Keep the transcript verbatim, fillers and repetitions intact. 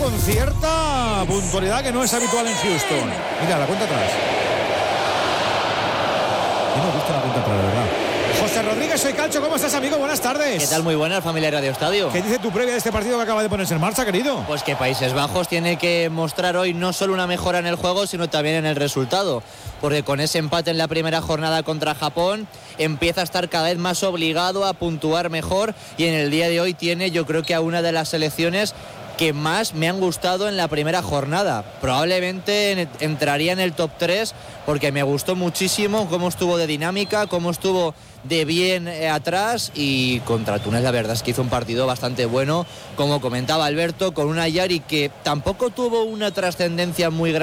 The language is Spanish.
con cierta puntualidad que no es habitual en Houston. Mira, la cuenta atrás. A mí me gusta la cuenta atrás, de verdad. José Rodríguez, soy Calcho, ¿cómo estás, amigo? Buenas tardes. ¿Qué tal? Muy buena, familia Radio Estadio. ¿Qué dice tu previa de este partido que acaba de ponerse en marcha, querido? Pues que Países Bajos tiene que mostrar hoy no solo una mejora en el juego, sino también en el resultado. Porque con ese empate en la primera jornada contra Japón, empieza a estar cada vez más obligado a puntuar mejor. Y en el día de hoy tiene, yo creo que a una de las selecciones que más me han gustado en la primera jornada. Probablemente en, entraría en el top tres porque me gustó muchísimo cómo estuvo de dinámica, cómo estuvo de bien eh, atrás, y contra Túnez la verdad es que hizo un partido bastante bueno, como comentaba Alberto, con una Yari que tampoco tuvo una trascendencia muy grande